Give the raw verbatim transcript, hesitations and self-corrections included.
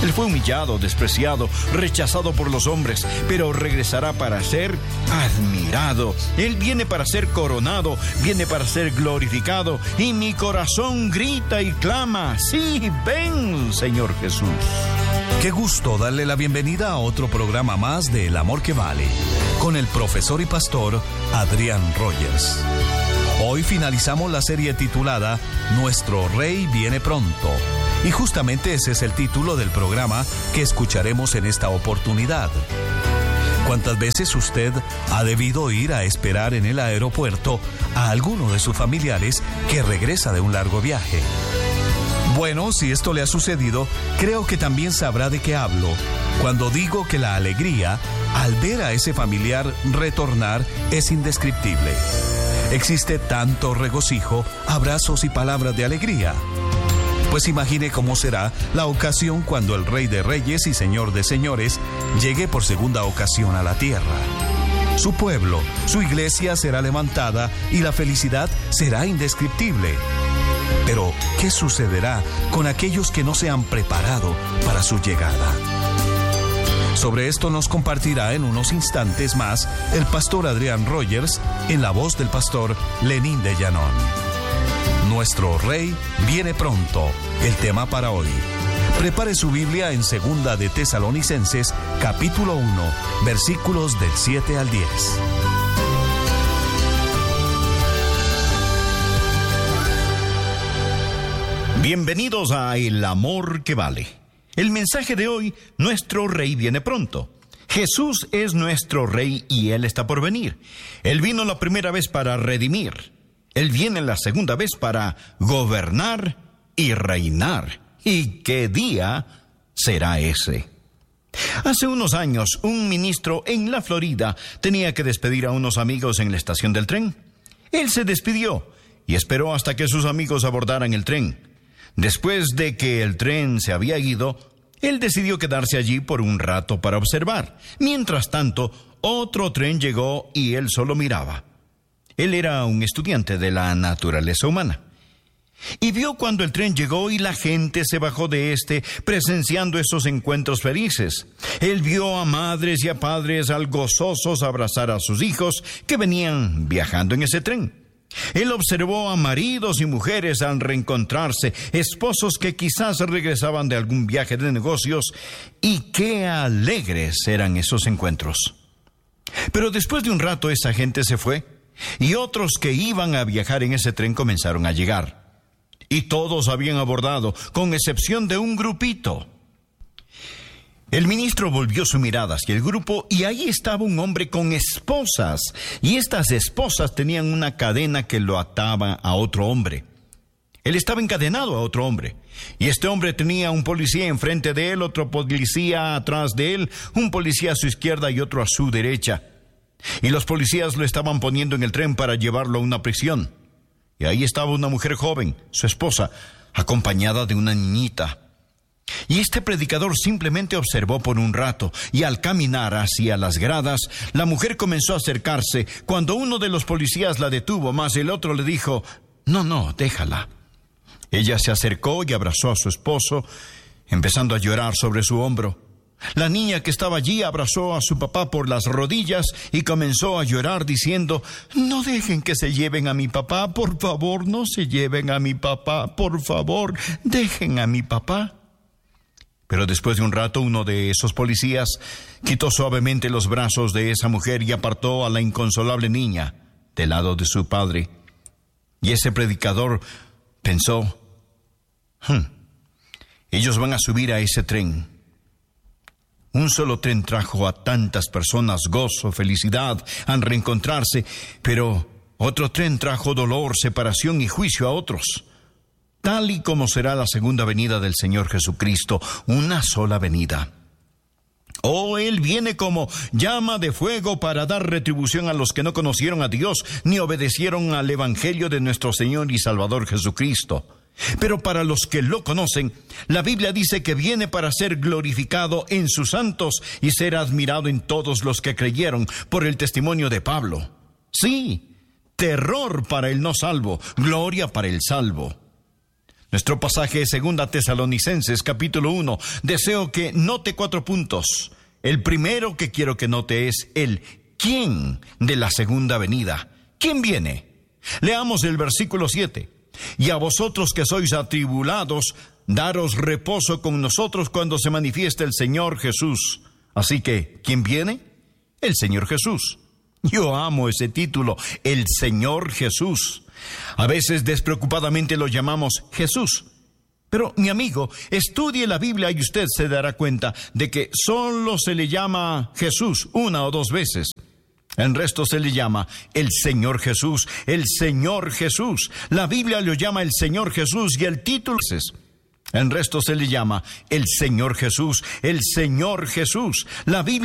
Él fue humillado, despreciado, rechazado por los hombres, pero regresará para ser admirado. Él viene para ser coronado, viene para ser glorificado, y mi corazón grita y clama: sí, ven, Señor Jesús. Qué gusto darle la bienvenida a otro programa más de El Amor que Vale, con el profesor y pastor Adrián Rogers. Hoy finalizamos la serie titulada Nuestro Rey viene pronto. Y justamente ese es el título del programa que escucharemos en esta oportunidad. ¿Cuántas veces usted ha debido ir a esperar en el aeropuerto a alguno de sus familiares que regresa de un largo viaje? Bueno, si esto le ha sucedido, creo que también sabrá de qué hablo cuando digo que la alegría al ver a ese familiar retornar es indescriptible. Existe tanto regocijo, abrazos y palabras de alegría. Pues imagine cómo será la ocasión cuando el Rey de Reyes y Señor de Señores llegue por segunda ocasión a la tierra. Su pueblo, su iglesia será levantada y la felicidad será indescriptible. Pero, ¿qué sucederá con aquellos que no se han preparado para su llegada? Sobre esto nos compartirá en unos instantes más el pastor Adrián Rogers en la voz del pastor Lenín de Llanón. Nuestro Rey viene pronto, el tema para hoy. Prepare su Biblia en Segunda de Tesalonicenses, capítulo uno, versículos del siete al diez. Bienvenidos a El Amor que Vale. El mensaje de hoy: nuestro Rey viene pronto. Jesús es nuestro Rey y Él está por venir. Él vino la primera vez para redimir. Él viene la segunda vez para gobernar y reinar. ¿Y qué día será ese? Hace unos años, un ministro en la Florida tenía que despedir a unos amigos en la estación del tren. Él se despidió y esperó hasta que sus amigos abordaran el tren. Después de que el tren se había ido, él decidió quedarse allí por un rato para observar. Mientras tanto, otro tren llegó y él solo miraba. Él era un estudiante de la naturaleza humana. Y vio cuando el tren llegó y la gente se bajó de este, presenciando esos encuentros felices. Él vio a madres y a padres al gozosos abrazar a sus hijos que venían viajando en ese tren. Él observó a maridos y mujeres al reencontrarse, esposos que quizás regresaban de algún viaje de negocios, y qué alegres eran esos encuentros. Pero después de un rato esa gente se fue, y otros que iban a viajar en ese tren comenzaron a llegar. Y todos habían abordado, con excepción de un grupito. El ministro volvió su mirada hacia el grupo y ahí estaba un hombre con esposas. Y estas esposas tenían una cadena que lo ataba a otro hombre. Él estaba encadenado a otro hombre. Y este hombre tenía un policía enfrente de él, otro policía atrás de él, un policía a su izquierda y otro a su derecha. Y los policías lo estaban poniendo en el tren para llevarlo a una prisión. Y ahí estaba una mujer joven, su esposa, acompañada de una niñita. Y este predicador simplemente observó por un rato, y al caminar hacia las gradas, la mujer comenzó a acercarse cuando uno de los policías la detuvo, mas el otro le dijo: no, no, déjala. Ella se acercó y abrazó a su esposo, empezando a llorar sobre su hombro. La niña que estaba allí abrazó a su papá por las rodillas y comenzó a llorar diciendo: no dejen que se lleven a mi papá, por favor, no se lleven a mi papá, por favor, dejen a mi papá. Pero después de un rato, uno de esos policías quitó suavemente los brazos de esa mujer y apartó a la inconsolable niña del lado de su padre. Y ese predicador pensó: hmm, ellos van a subir a ese tren. Un solo tren trajo a tantas personas gozo, felicidad, al reencontrarse, pero otro tren trajo dolor, separación y juicio a otros. Tal y como será la segunda venida del Señor Jesucristo, una sola venida. Oh, Él viene como llama de fuego para dar retribución a los que no conocieron a Dios ni obedecieron al Evangelio de nuestro Señor y Salvador Jesucristo. Pero para los que lo conocen, la Biblia dice que viene para ser glorificado en sus santos y ser admirado en todos los que creyeron por el testimonio de Pablo. Sí, terror para el no salvo, gloria para el salvo. Nuestro pasaje es Segunda Tesalonicenses, capítulo uno. Deseo que note cuatro puntos. El primero que quiero que note es el ¿quién de la segunda venida? ¿Quién viene? Leamos el versículo siete. Y a vosotros que sois atribulados, daros reposo con nosotros cuando se manifieste el Señor Jesús. Así que, ¿quién viene? El Señor Jesús. Yo amo ese título, el Señor Jesús. A veces despreocupadamente lo llamamos Jesús. Pero, mi amigo, estudie la Biblia y usted se dará cuenta de que solo se le llama Jesús una o dos veces. En resto se le llama el Señor Jesús, el Señor Jesús. La Biblia lo llama el Señor Jesús y el título es... En resto se le llama el Señor Jesús, el Señor Jesús. La Biblia